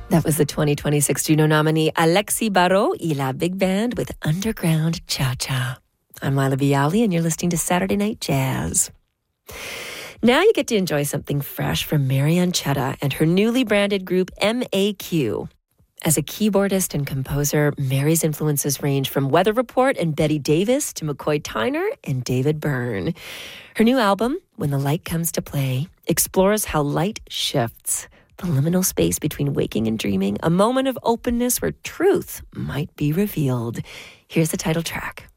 That was the 2026 Juno nominee Alexis Barrault y La Big Band with Underground Cha-Cha. I'm Lila Vialli, and you're listening to Saturday Night Jazz. Now you get to enjoy something fresh from Marianne Chutta and her newly branded group MAQ. As a keyboardist and composer, Mary's influences range from Weather Report and Betty Davis to McCoy Tyner and David Byrne. Her new album, When the Light Comes to Play, explores how light shifts, the liminal space between waking and dreaming, a moment of openness where truth might be revealed. Here's the title track.